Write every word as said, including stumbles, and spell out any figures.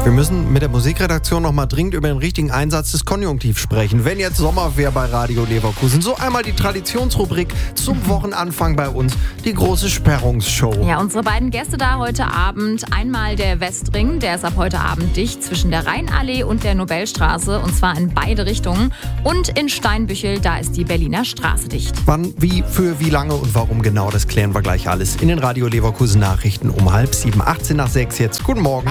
Wir müssen mit der Musikredaktion noch mal dringend über den richtigen Einsatz des Konjunktivs sprechen. Wenn jetzt Sommer wäre bei Radio Leverkusen, so einmal die Traditionsrubrik zum Wochenanfang bei uns, die große Sperrungsshow. Ja, unsere beiden Gäste da heute Abend, einmal der Westring, der ist ab heute Abend dicht zwischen der Rheinallee und der Nobelstraße, und zwar in beide Richtungen. Und in Steinbüchel, da ist die Berliner Straße dicht. Wann, wie, für wie lange und warum genau, das klären wir gleich alles in den Radio Leverkusen Nachrichten um halb sieben, achtzehn nach sechs jetzt. Guten Morgen.